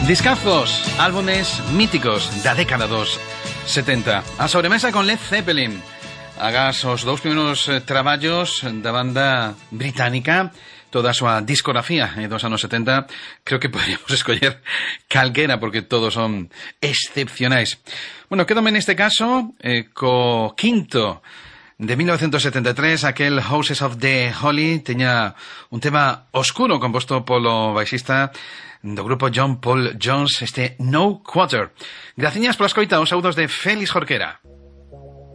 Discazos, álbumes míticos da década dos 70. A sobremesa con Led Zeppelin. Agas os dous primeiros traballos da banda británica, toda a súa discografía dos anos 70, creo que poderíamos escoller calquera porque todos son excepcionais. Bueno, quédome neste caso co quinto de 1973, aquel Houses of the Holy, teña un tema oscuro composto polo baixista do grupo John Paul Jones, este No Quarter. Graciñas pola escoita, os saúdos de Félix Jorquera.